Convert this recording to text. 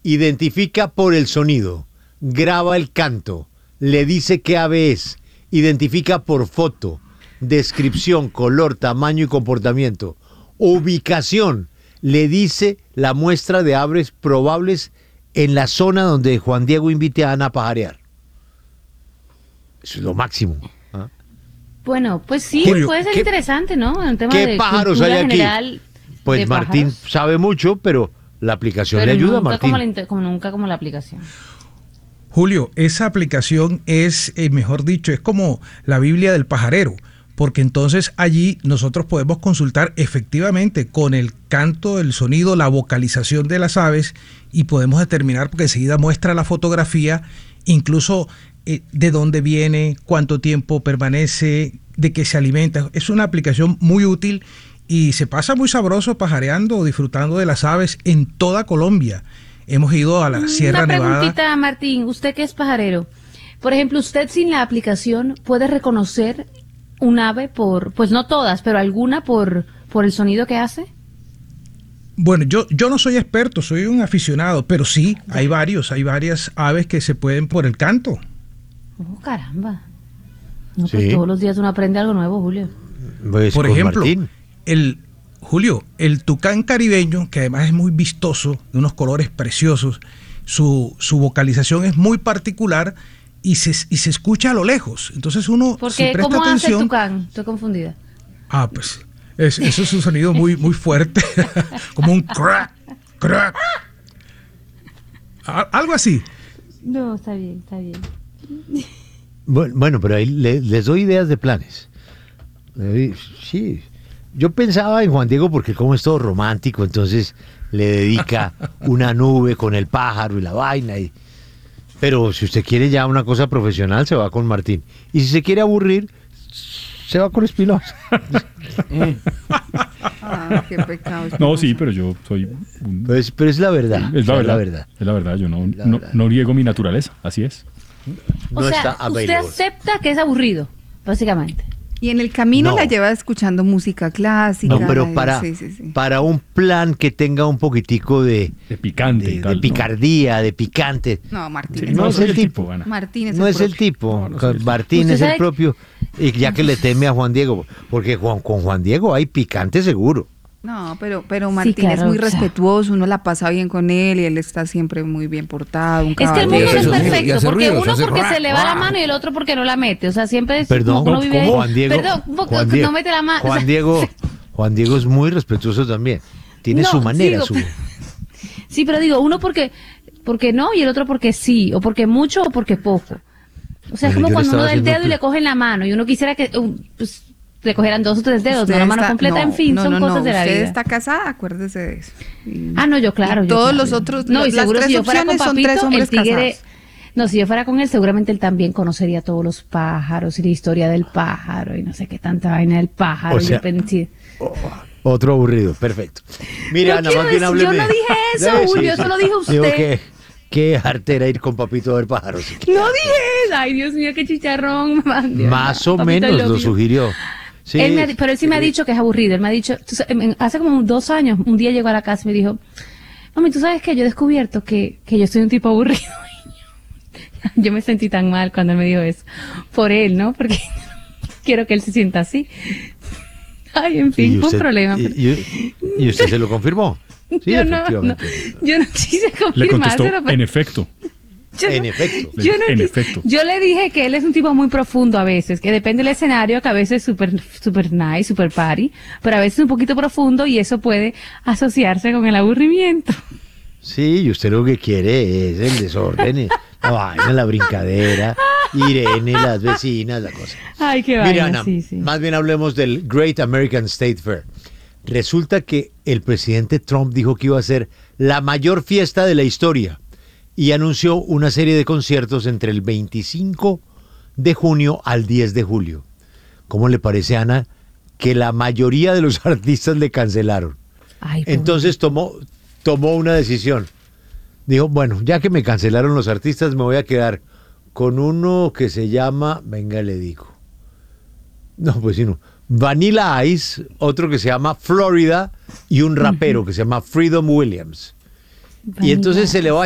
identifica por el sonido, graba el canto, le dice qué ave es, identifica por foto, descripción, color, tamaño y comportamiento, ubicación, le dice la muestra de aves probables en la zona donde Juan Diego invite a Ana a pajarear. Eso es lo máximo. ¿Ah? Bueno, pues sí, Julio, puede ser interesante, ¿no? En tema ¿qué de pájaros hay aquí? general. Pues Martín pájaros. sabe mucho, pero la aplicación Pero le ayuda, nunca Martín. nunca como la aplicación. Julio, esa aplicación es, mejor dicho, es como la Biblia del pajarero, porque entonces allí nosotros podemos consultar efectivamente con el canto, el sonido, la vocalización de las aves y podemos determinar, porque enseguida muestra la fotografía, incluso de dónde viene, cuánto tiempo permanece, de qué se alimenta. Es una aplicación muy útil y se pasa muy sabroso pajareando o disfrutando de las aves en toda Colombia. Hemos ido a la Sierra Nevada. Una preguntita, Martín, usted que es pajarero. Por ejemplo, usted sin la aplicación puede reconocer un ave pues no todas, pero alguna por el sonido que hace. Bueno, yo no soy experto, soy un aficionado, pero sí, hay varias aves que se pueden por el canto. Oh, caramba. No, Sí. pues todos los días uno aprende algo nuevo, Julio. Pues Por con ejemplo, Martín. el tucán caribeño, que además es muy vistoso, de unos colores preciosos, su vocalización es muy particular y se escucha a lo lejos. Entonces uno, si Porque, presta ¿cómo hace el atención... tucán? Estoy confundida. Ah, pues, eso es un sonido muy, muy fuerte, como un crack, crack. Algo así. No, está bien, está bien. Bueno, pero ahí les doy ideas de planes. Sí. Yo pensaba en Juan Diego porque como es todo romántico, entonces le dedica una nube con el pájaro y la vaina. Pero si usted quiere ya una cosa profesional, se va con Martín. Y si se quiere aburrir, se va con Espinosa. Qué pecado. No, sí, pero yo soy Pero es la verdad. Es la o sea, verdad. Es la verdad. Yo La no verdad. niego mi naturaleza. Así es. No O sea, está usted available. acepta que es aburrido, básicamente. Y en el camino No. la lleva escuchando música clásica. No, pero Sí. para un plan que tenga un poquitico de picante y tal, de picardía, de picante. No, Martín. Sí, es no el es soy el tipo. Ana. Martín es No el es el propio. tipo. No soy el tipo. Martín ¿Usted es el sabe? propio. Y ya que le teme a Juan Diego, porque con Juan Diego hay picante seguro. No, pero Martín es claro, muy o sea. respetuoso, uno la pasa bien con él y él está siempre muy bien portado, un Es que el caballero. mundo no es Eso sí, y perfecto, hace porque ruidos, uno hace porque ra, se le va ra. la mano y el otro porque no la mete. O sea, siempre es Perdón, uno vive. Juan Diego. Perdón, porque Juan Diego, no mete la mano. Juan Diego es muy respetuoso también. Tiene No, su manera, sí, Sí, pero digo, uno porque no y el otro porque sí, o porque mucho o porque poco. O sea, es Bueno, como yo le cuando uno estaba da el haciendo dedo y le cogen la mano y uno quisiera que pues, le cogieran 2 o 3 dedos, Usted no la mano está- completa, no, en fin, son cosas de la usted vida. está casada, acuérdese de eso. Ah, no, yo claro. Y yo todos claro. los otros, No, y las seguro tres si yo fuera con opciones son Papito, tres hombres el tigre. casados. No, si yo fuera con él, seguramente él también conocería todos los pájaros y la historia del pájaro y no sé qué tanta vaina del pájaro. O sea, y yo pensé, Otro aburrido, perfecto. Mira, No Ana, quiero más bien decir, yo hábleme. no dije eso, Sí, Julio, eso lo dijo Digo usted. qué artera ir con Papito a ver pájaros. no dije, ay Dios mío, qué chicharrón. Más o Papito, menos I lo love you. sugirió. Sí, Pero él sí me ha dicho que es aburrido. Él me ha dicho, hace como 2 años, un día llegó a la casa y me dijo, mami, tú sabes que yo he descubierto que yo soy un tipo aburrido. Yo me sentí tan mal cuando él me dijo eso. Por él, ¿no? Porque quiero que él se sienta así. Ay, en fin, fue un problema. Y usted se lo confirmó. Sí, yo no efectivamente. quise Le contestó, confirmárselo, pero en efecto. yo En no- efecto. Yo, no En quise- efecto. yo le dije que él es un tipo muy profundo a veces, que depende del escenario, que a veces es super nice, super party, pero a veces un poquito profundo y eso puede asociarse con el aburrimiento. Sí, y usted lo que quiere es el desorden, la vaina, la brincadera, Irene, las vecinas, la cosa. Ay, qué Mira, vaina, Ana, sí, sí. más bien hablemos del Great American State Fair. Resulta que el presidente Trump dijo que iba a ser la mayor fiesta de la historia y anunció una serie de conciertos entre el 25 de junio al 10 de julio. ¿Cómo le parece, Ana, que la mayoría de los artistas le cancelaron? Ay, Entonces tomó una decisión. Dijo, bueno, ya que me cancelaron los artistas, me voy a quedar con uno que se llama, venga, le digo. No, pues sí, no. Vanilla Ice, otro que se llama Florida y un rapero que se llama Freedom Williams. Y entonces se le va